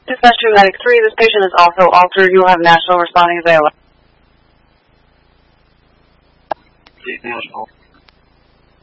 Dispatch Medic 3, this patient is also altered. You will have National responding available. National.